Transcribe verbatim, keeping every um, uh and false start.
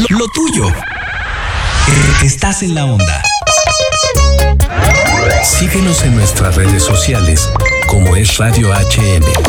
Lo, lo tuyo. Eh, Estás en la onda. Síguenos en nuestras redes sociales como es Radio H M.